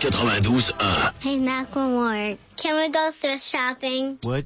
92.1. Hey, Macklemore, can we go thrift shopping? What?